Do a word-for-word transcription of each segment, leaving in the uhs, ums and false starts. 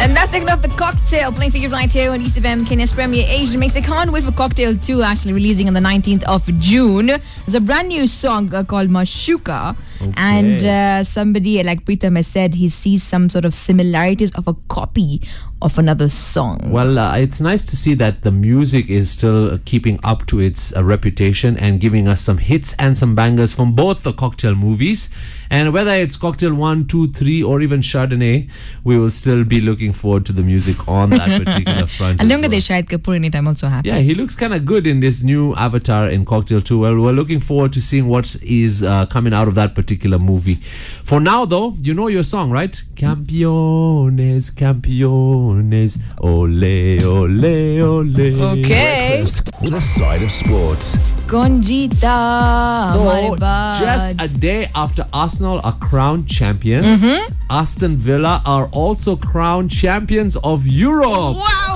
And that's taking off The Cocktail, playing for you right here on East F M, Kenya's Premier Asian Mix. I can't wait for Cocktail two actually releasing on the nineteenth of June. There's a brand new song uh, called Mashuka. Okay. And uh, somebody like Pritham has said he sees some sort of similarities of a copy of another song. Well, uh, it's nice to see that the music is still keeping up to its uh, reputation and giving us some hits and some bangers from both the Cocktail movies. And whether it's Cocktail one, two, three, or even Chardonnay, we will still be looking forward to the music on that particular front. And look at Shahid Kapoor anytime also happy. Yeah, he looks kind of good in this new avatar in Cocktail two. Well, we're looking forward to seeing what is uh, coming out of that particular movie. For now, though, you know your song, right? Campeones, campeones, ole, ole, ole. Okay. Breakfast with a side of sports. Conjita, So, just a day after Arsenal are crowned champions, mm-hmm. Aston Villa are also crowned champions of Europe. Wow!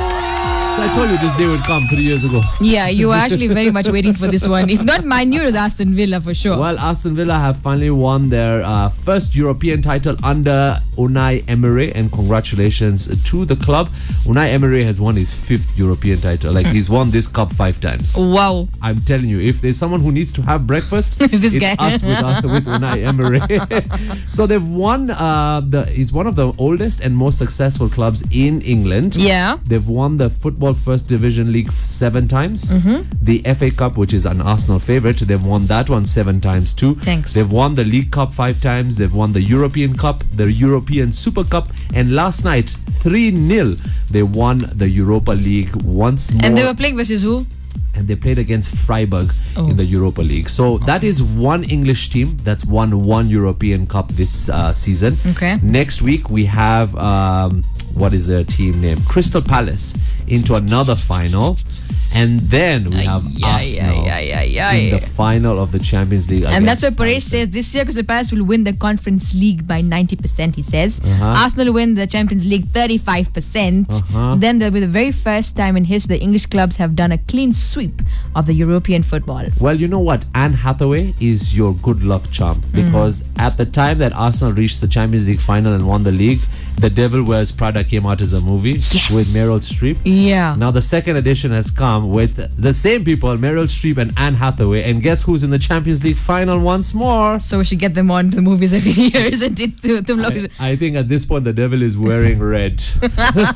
So I told you this day would come three years ago. Yeah, you were actually very much waiting for this one. If not mine, you, it was Aston Villa for sure. Well, Aston Villa have finally won their uh, first European title under Unai Emery, and congratulations to the club. Unai Emery has won his fifth European title. Like, he's won this cup five times. Wow. I'm telling you, if there's someone who needs to have breakfast, this it's guy. us with, uh, with Unai Emery. So they've won, uh, the, he's one of the oldest and most successful clubs in England. Yeah. They've won the Football First Division League seven times. Mm-hmm. The F A Cup, which is an Arsenal favourite, they've won that one seven times too. Thanks. They've won the League Cup five times. They've won the European Cup, the European Super Cup, and last night, three nil, they won the Europa League once more. And they were playing versus who? And they played against Freiburg oh. in the Europa League. So okay. that is one English team that's won one European Cup this uh, season. Okay. Next week we have um, what is their team name? Crystal Palace into another final, and then we have yeah, Arsenal yeah, yeah, yeah, in yeah. the final of the Champions League. And that's why Paresh says this year Crystal Palace will win the Conference League by ninety percent, he says. Uh-huh. Arsenal will win the Champions League thirty-five percent. Uh-huh. Then there'll be the very first time in history the English clubs have done a clean sweep of the European football. Well, you know what? Anne Hathaway is your good luck charm, because mm. at the time that Arsenal reached the Champions League final and won the league, The Devil Wears Prada came out as a movie yes. with Meryl Streep. Yeah. Now the second edition has come with the same people, Meryl Streep and Anne Hathaway, and guess who's in the Champions League final once more? So we should get them on to the movies every year, isn't it? To, to I, I think at this point the devil is wearing red. We've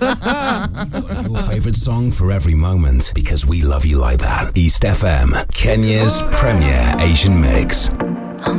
got your favourite song for every moment, because we love you like that. East F M, Kenya's Premier Asian Mix.